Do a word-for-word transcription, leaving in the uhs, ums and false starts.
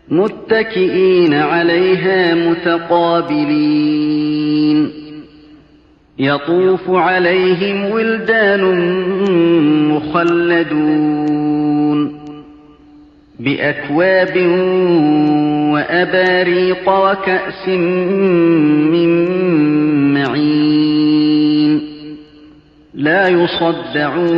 متكئين عليها متقابلين يطوف عليهم ولدان مخلدون بأكواب وأباريق وكأس من معين لا يصدعون